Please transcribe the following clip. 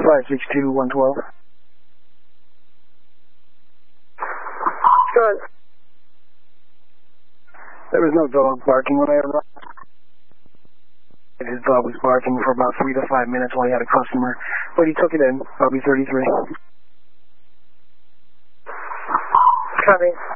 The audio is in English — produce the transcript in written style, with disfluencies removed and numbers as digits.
562-112. Good. There was no dog barking when I arrived. His dog was barking for about 3 to 5 minutes while he had a customer, but he took it in. I'll be 33. Copy.